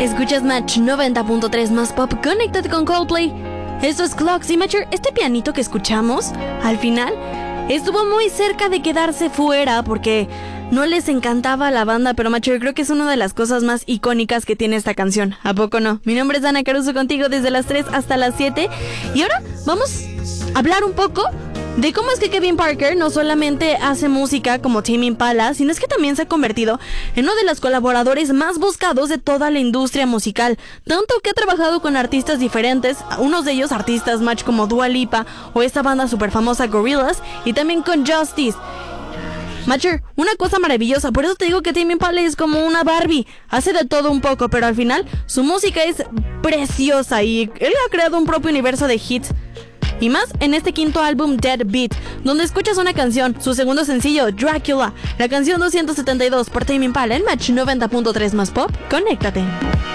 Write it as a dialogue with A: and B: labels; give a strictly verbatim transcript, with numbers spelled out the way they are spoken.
A: Escuchas Match noventa punto tres más pop, conéctate con Coldplay. Esto es Clocks y Matcher. Este pianito que escuchamos al final estuvo muy cerca de quedarse fuera porque no les encantaba a la banda, pero Matcher, creo que es una de las cosas más icónicas que tiene esta canción. ¿A poco no? Mi nombre es Ana Caruso, contigo desde las tres hasta las siete. Y ahora vamos a hablar un poco de cómo es que Kevin Parker no solamente hace música como Tame Impala, sino es que también se ha convertido en uno de los colaboradores más buscados de toda la industria musical, tanto que ha trabajado con artistas diferentes, unos de ellos artistas match como Dua Lipa o esta banda super famosa Gorillaz, y también con Justice. Matcher, una cosa maravillosa, por eso te digo que Tame Impala es como una Barbie, hace de todo un poco, pero al final su música es preciosa y él ha creado un propio universo de hits. Y más en este quinto álbum Dead Beat, donde escuchas una canción, su segundo sencillo, Dracula, la canción doscientos setenta y dos por Tame Impala en Match noventa punto tres más pop. Conéctate.